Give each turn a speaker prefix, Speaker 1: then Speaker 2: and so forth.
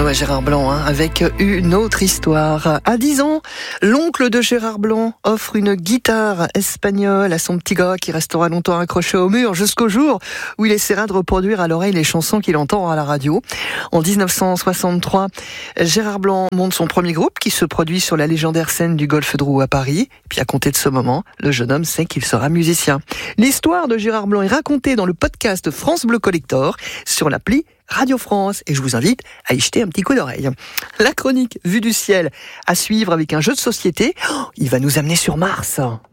Speaker 1: Ouais, Gérard Blanc, avec une autre histoire. À 10 ans, l'oncle de Gérard Blanc offre une guitare espagnole à son petit gars qui restera longtemps accroché au mur jusqu'au jour où il essaiera de reproduire à l'oreille les chansons qu'il entend à la radio. En 1963, Gérard Blanc monte son premier groupe qui se produit sur la légendaire scène du Golfe de Roux à Paris. Puis à compter de ce moment, le jeune homme sait qu'il sera musicien. L'histoire de Gérard Blanc est racontée dans le podcast France Bleu Collector sur l'appli Radio France, et je vous invite à y jeter un petit coup d'oreille. La chronique Vue du ciel à suivre avec un jeu de société. Il va nous amener sur Mars.